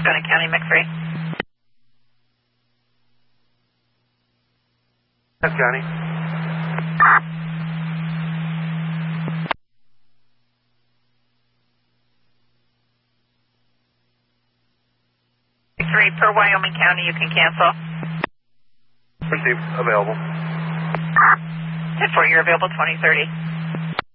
Scottsdale County, McFree. Yes, County. McFree, per Wyoming County, you can cancel. Received. Available. 10-4, you're available 2030.